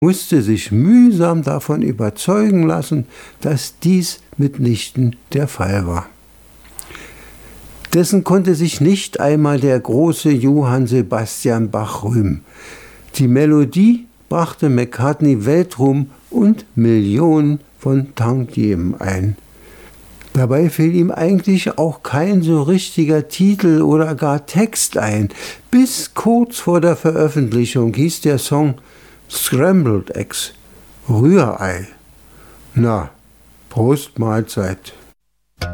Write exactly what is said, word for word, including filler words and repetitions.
musste sich mühsam davon überzeugen lassen, dass dies mitnichten der Fall war. Dessen konnte sich nicht einmal der große Johann Sebastian Bach rühmen. Die Melodie brachte McCartney Weltruhm und Millionen von Tantiemen ein. Dabei fiel ihm eigentlich auch kein so richtiger Titel oder gar Text ein. Bis kurz vor der Veröffentlichung hieß der Song Scrambled Eggs, Rührei. Na, Prost Mahlzeit.